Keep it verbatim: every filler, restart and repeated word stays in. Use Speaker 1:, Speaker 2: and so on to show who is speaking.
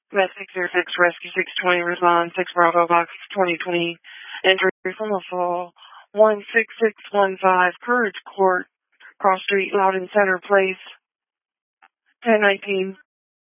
Speaker 1: Med six zero six, Rescue six twenty, respond six Bravo Box twenty twenty, entry from a fall one six six one five, Courage Court, Cross Street, Loudon Center Place, ten nineteen.